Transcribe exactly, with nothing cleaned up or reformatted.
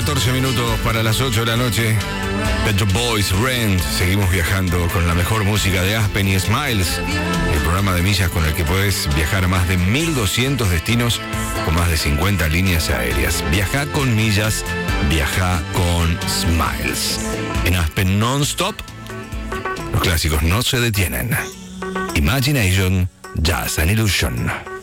catorce minutos para las ocho de la noche. Pet Shop Boys, Rent. Seguimos viajando con la mejor música de Aspen y Smiles, el programa de millas con el que puedes viajar a más de mil doscientos destinos con más de cincuenta líneas aéreas. Viaja con millas, viaja con Smiles. En Aspen Non-Stop, los clásicos no se detienen. Imagination, Jazz and Illusion.